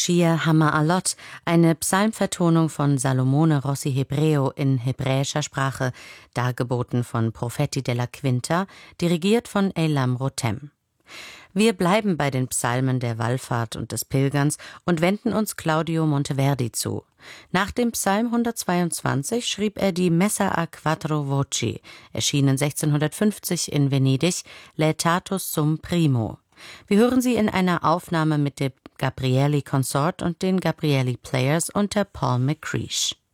Shir Hama'alot, eine Psalmvertonung von Salomone Rossi Hebreo in hebräischer Sprache, dargeboten von Profeti della Quinta, dirigiert von Eilam Rotem. Wir bleiben bei den Psalmen der Wallfahrt und des Pilgerns und wenden uns Claudio Monteverdi zu. Nach dem Psalm 122 schrieb er die Messa a quattro voci, erschienen 1650 in Venedig, Laetatus sum primo. Wir hören sie in einer Aufnahme mit dem Gabrieli Consort und den Gabrieli Players unter Paul McCreesh.